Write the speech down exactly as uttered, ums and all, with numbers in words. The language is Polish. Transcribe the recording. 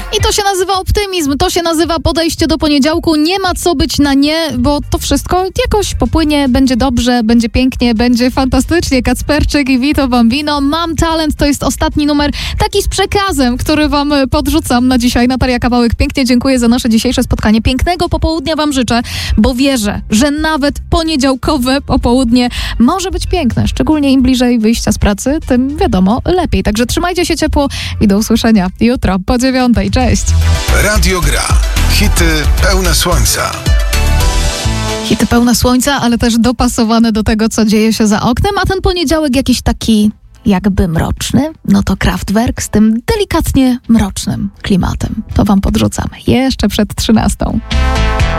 I to się nazywa optymizm, to się nazywa podejście do poniedziałku. Nie ma co być na nie, bo to wszystko jakoś popłynie, będzie dobrze, będzie pięknie, będzie fantastycznie. Kacperczyk i Vito Bambino. Mam talent, to jest ostatni numer, taki z przekazem, który wam podrzucam na dzisiaj. Natalia Kawałek, pięknie dziękuję za nasze dzisiejsze spotkanie. Pięknego popołudnia wam życzę, bo wierzę, że nawet poniedziałkowe popołudnie może być piękne. Szczególnie im bliżej wyjścia z pracy, tym wiadomo lepiej. Także trzymajcie się ciepło i do usłyszenia jutro po dziewiątej. Cześć! Radio Gra. Hity pełne słońca. Hity pełne słońca, ale też dopasowane do tego, co dzieje się za oknem, a ten poniedziałek jakiś taki jakby mroczny, no to Kraftwerk z tym delikatnie mrocznym klimatem. To wam podrzucamy jeszcze przed trzynastą.